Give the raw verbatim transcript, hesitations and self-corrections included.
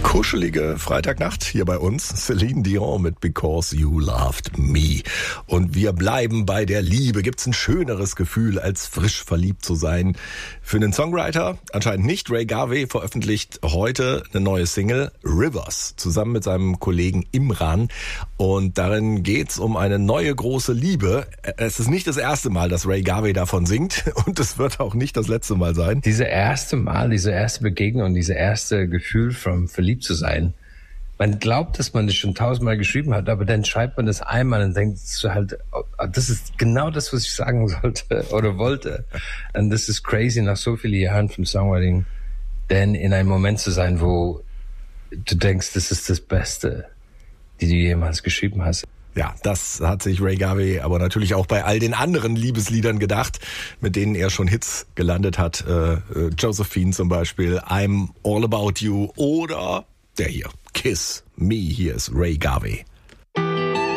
kuschelige Freitagnacht hier bei uns. Celine Dion mit Because You Loved Me. Und wir bleiben bei der Liebe. Gibt's ein schöneres Gefühl, als frisch verliebt zu sein? Für einen Songwriter anscheinend nicht. Ray Garvey veröffentlicht heute eine neue Single, Rivers, zusammen mit seinem Kollegen Imran. Und darin geht's um eine neue große Liebe. Es ist nicht das erste Mal, dass Ray Garvey davon singt. Und es wird auch nicht das letzte Mal sein. Diese erste Mal, diese erste Begegnung, diese erste Gefühl von verliebt zu sein. Man glaubt, dass man das schon tausendmal geschrieben hat, aber dann schreibt man das einmal und denkt so halt, oh, das ist genau das, was ich sagen sollte oder wollte. Und das ist crazy, nach so vielen Jahren vom Songwriting, denn in einem Moment zu sein, wo du denkst, das ist das Beste, die du jemals geschrieben hast. Ja, das hat sich Ray Garvey aber natürlich auch bei all den anderen Liebesliedern gedacht, mit denen er schon Hits gelandet hat. Äh, Josephine zum Beispiel, I'm All About You oder der hier, Kiss Me. Hier ist Ray Garvey.